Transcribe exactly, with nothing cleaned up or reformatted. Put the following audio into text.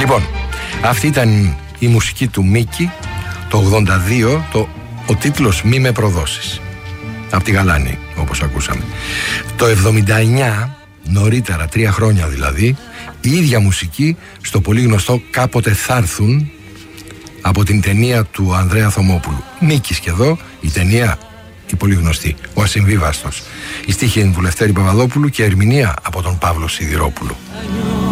Λοιπόν, αυτή ήταν η μουσική του Μίκη το ογδόντα δύο, το, ο τίτλος «Μη με προδώσεις», από τη Γαλάνη, όπως ακούσαμε. Το εβδομήντα εννιά, νωρίτερα, τρία χρόνια δηλαδή, η ίδια μουσική στο πολύ γνωστό «Κάποτε θα έρθουν», από την ταινία του Ανδρέα Θωμόπουλου. Μίκης και εδώ, η ταινία η πολύ γνωστή, «Ο Ασυμβίβαστος». Η στίχη είναι του Λευτέρη Παπαδόπουλου και ερμηνεία από τον Παύλο Σιδηρόπουλο.